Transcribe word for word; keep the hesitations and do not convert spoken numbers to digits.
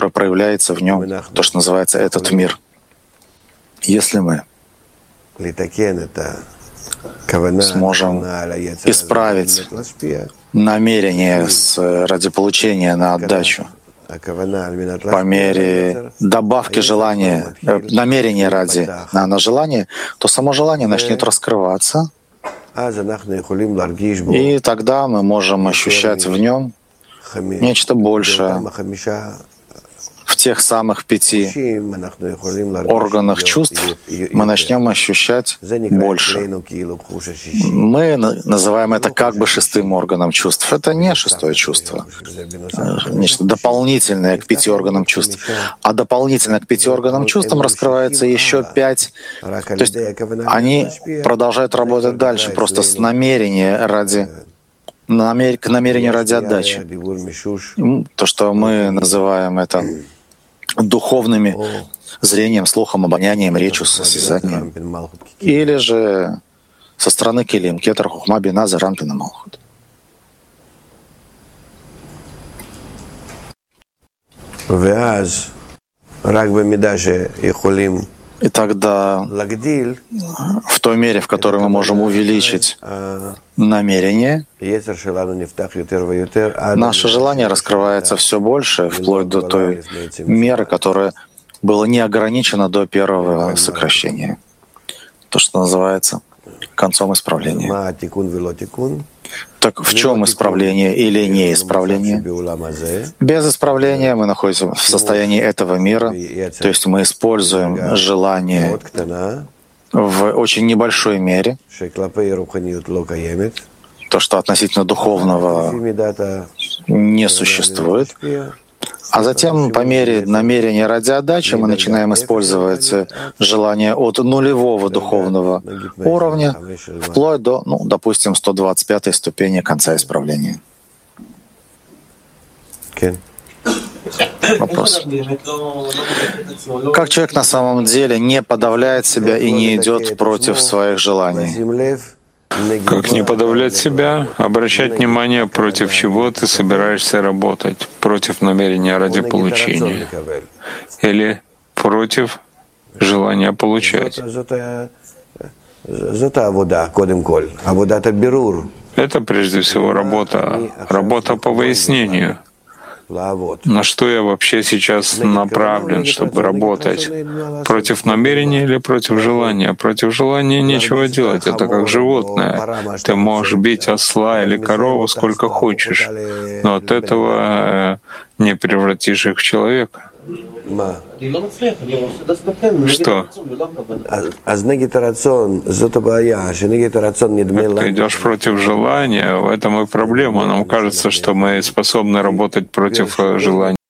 которое проявляется в нем, то, что называется этот мир. Если мы сможем исправить намерение с, ради получения на отдачу по мере добавки желания, э, намерения ради на, на желание, то само желание начнет раскрываться, и тогда мы можем ощущать в нем нечто большее. В тех самых пяти органах чувств мы начнем ощущать больше. Мы называем это как бы шестым органом чувств. Это не шестое чувство, нечто дополнительное к пяти органам чувств. А дополнительно к пяти органам чувств раскрывается еще пять. То есть они продолжают работать дальше, просто с намерения ради к намерению ради отдачи. То, что мы называем это духовными зрением, слухом, обонянием, речью, созиданием. Или же со стороны Келим, Кетер, Хухма, Бина, Заран, Пина, Малхут. И тогда в той мере, в которой мы можем увеличить намерение, наше желание раскрывается все больше, вплоть до той меры, которая была не ограничена до первого сокращения. То, что называется концом исправления. Так в чем исправление или не исправление? Без исправления мы находимся в состоянии этого мира, то есть мы используем желание в очень небольшой мере, то, что относительно духовного не существует. А затем, по мере намерения ради отдачи, мы начинаем использовать желание от нулевого духовного уровня вплоть до, ну, допустим, сто двадцать пятой ступени конца исправления. Вопрос. Как человек на самом деле не подавляет себя и не идет против своих желаний? Как не подавлять себя, обращать внимание, против чего ты собираешься работать, против намерения ради получения или против желания получать. Это прежде всего работа, работа по выяснению. На что я вообще сейчас направлен, чтобы работать? Против намерения или против желания? Против желания нечего делать. Это как животное. Ты можешь бить осла или корову сколько хочешь, но от этого не превратишь их в человека. Что? Ты идешь против желания, в этом и проблема. Нам кажется, что мы способны работать против желания.